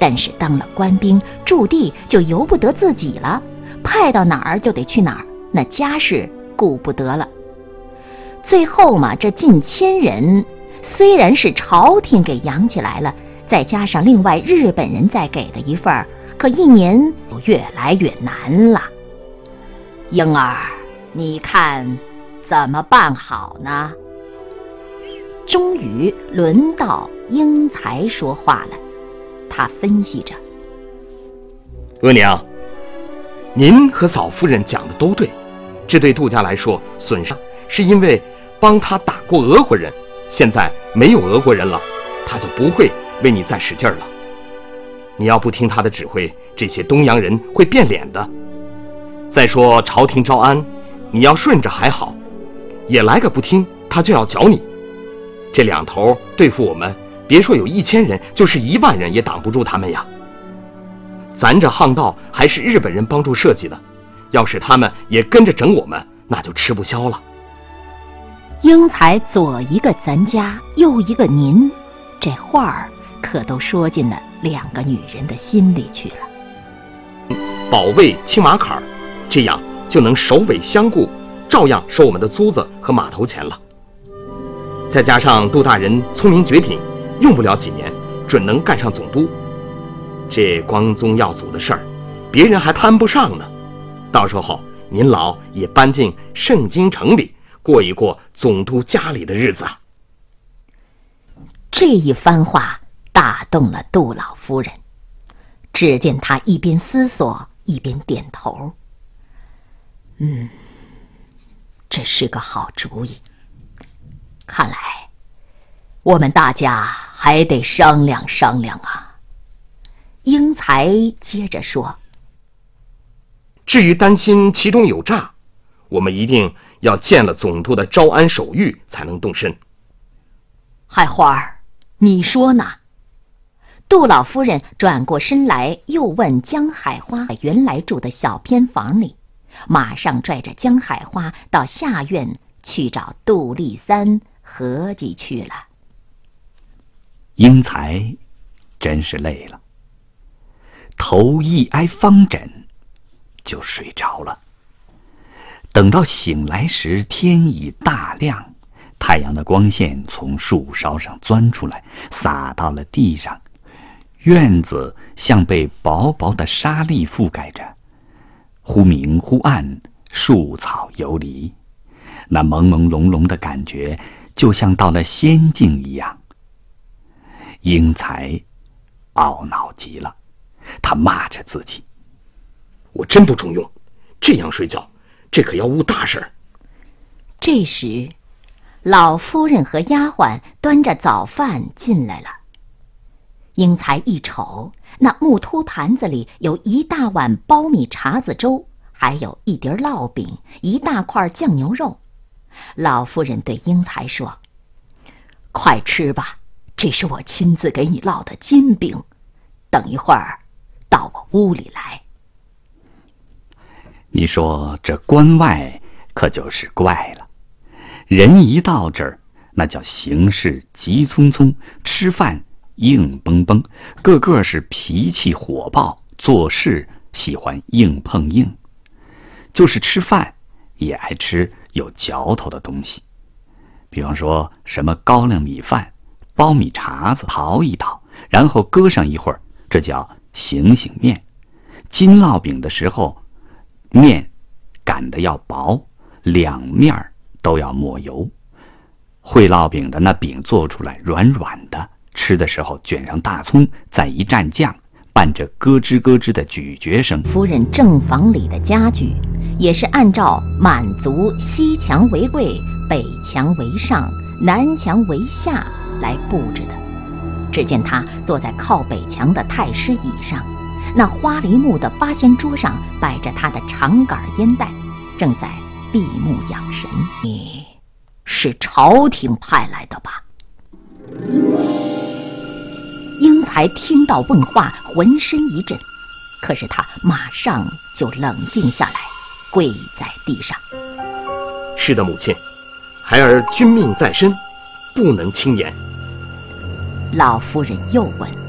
但是当了官兵，驻地就由不得自己了，派到哪儿就得去哪儿，那家事顾不得了。最后嘛，这近1000人虽然是朝廷给养起来了，再加上另外日本人再给的一份，可一年越来越难了。英儿，你看怎么办好呢？终于轮到英才说话了，他分析着： 额娘，您和嫂夫人讲的都对，这对杜家来说损伤是因为帮他打过俄国人，现在没有俄国人了，他就不会为你再使劲了。你要不听他的指挥，这些东洋人会变脸的。再说朝廷招安，你要顺着还好，也来个不听，他就要剿你。这两头对付我们，别说有1000人，就是1万人也挡不住他们呀。咱这巷道还是日本人帮助设计的，要是他们也跟着整我们，那就吃不消了。 英才左一个咱家，右一个您，这话儿可都说进了2个女人的心里去了。 保卫青马坎儿，这样就能首尾相顾，照样收我们的租子和码头钱了。再加上杜大人聪明绝顶，用不了几年准能干上总督。这光宗耀祖的事儿，别人还摊不上呢。到时候您老也搬进盛京城里，过一过总督家里的日子啊。 这一番话打动了杜老夫人，只见她一边思索一边点头。这是个好主意，看来我们大家还得商量商量啊。英才接着说： 至于担心其中有诈，我们一定要见了总督的招安手谕才能动身。 海花儿，你说呢？杜老夫人转过身来，又问江海花原来住的小偏房里，马上拽着江海花到下院去找杜丽三合计去了。 英才真是累了，头一挨方枕就睡着了。等到醒来时，天已大亮，太阳的光线从树梢上钻出来，洒到了地上。院子像被薄薄的纱丽覆盖着，忽明忽暗，树草游离，那朦朦胧胧的感觉就像到了仙境一样。英才懊恼极了，他骂着自己： 我真不中用，这样睡觉，这可要误大事。 这时老夫人和丫鬟端着早饭进来了。英才一瞅，那木托盘子里有1大碗苞米碴子粥，还有1碟烙饼，1大块酱牛肉。老夫人对英才说：快吃吧，这是我亲自给你烙的金饼，等一会儿到我屋里来。 你说这关外可就是怪了，人一到这儿，那叫行事急匆匆，吃饭硬绷绷，个个是脾气火爆，做事喜欢硬碰硬。就是吃饭也爱吃有嚼头的东西，比方说什么高粱米饭、苞米碴子，淘一淘，然后搁上一会儿，这叫醒醒面。金烙饼的时候，面擀得要薄，2面都要抹油。会烙饼的那饼做出来软软的，吃的时候卷上大葱，再一蘸酱，伴着咯吱咯吱的咀嚼声。 夫人正房里的家具也是按照满族西墙为柜，北墙为上，南墙为下来布置的。只见他坐在靠北墙的太师椅上，那花梨木的八仙桌上摆着他的长杆烟袋，正在闭目养神。你是朝廷派来的吧？英才听到问话，浑身一震，可是他马上就冷静下来，跪在地上。 是的，母亲，孩儿君命在身，不能轻言。 老夫人又问：